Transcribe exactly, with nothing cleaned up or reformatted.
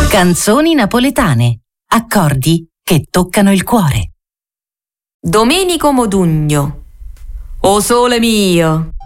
Canzoni napoletane. Accordi che toccano il cuore. Domenico Modugno. O sole mio,